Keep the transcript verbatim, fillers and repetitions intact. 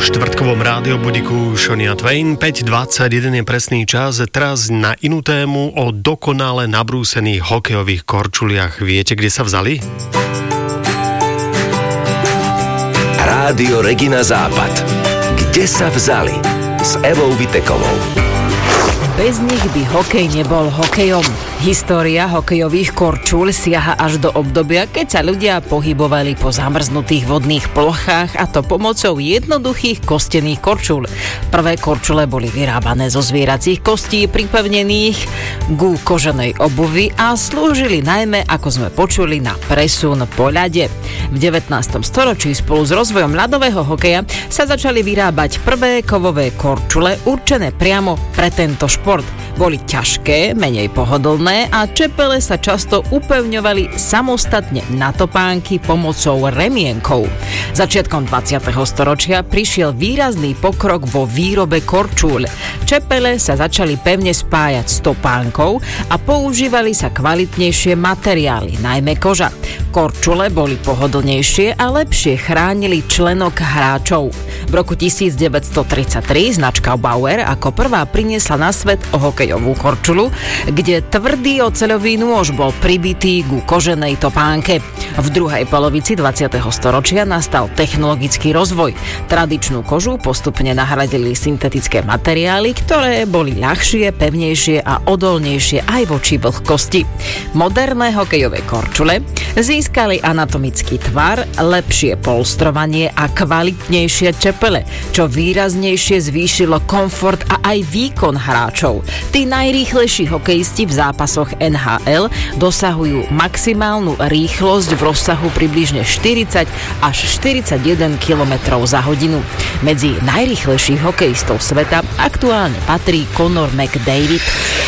štvrtkovom rádiobudíku Shania Twain. päť dvadsaťjeden je presný čas. Teraz na inú tému o dokonale nabrúsených hokejových korčuliach. Viete, kde sa vzali? Rádio Regina Západ. Kde sa vzali? S Evou Vitekovou. Bez nich by hokej nebol hokejom. História hokejových korčúľ siaha až do obdobia, keď sa ľudia pohybovali po zamrznutých vodných plochách, a to pomocou jednoduchých kostených korčúľ. Prvé korčule boli vyrábané zo zvieracích kostí pripevnených ku koženej obuvi a slúžili najmä, ako sme počuli, na presun po ľade. V devätnástom storočí spolu s rozvojom ľadového hokeja sa začali vyrábať prvé kovové korčule určené priamo pre tento šport. Boli ťažké, menej pohodlné a čepele sa často upevňovali samostatne na topánky pomocou remienkov. Začiatkom dvadsiateho storočia prišiel výrazný pokrok vo výrobe korčúľ. Čepele sa začali pevne spájať s topánkou a používali sa kvalitnejšie materiály, najmä koža. Korčule boli pohodlnejšie a lepšie chránili členok hráčov. V roku devätnásťstotridsaťtri značka Bauer ako prvá priniesla na svet hokejovú korčulu, kde tvrdý oceľový nôž bol pribitý ku koženej topánke. V druhej polovici dvadsiateho storočia nastal technologický rozvoj. Tradičnú kožu postupne nahradili syntetické materiály, ktoré boli ľahšie, pevnejšie a odolnejšie aj voči vlhkosti. Moderné hokejové korčule získali anatomický tvar, lepšie polstrovanie a kvalitnejšie čepele, čo výraznejšie zvýšilo komfort a aj výkon hráčov. Tí najrýchlejší hokejisti v zápasoch en há el dosahujú maximálnu rýchlosť v rozsahu približne štyridsať až štyridsaťjeden kilometrov za hodinu. Medzi najrýchlejších hokejistov sveta aktuálne patrí Connor McDavid.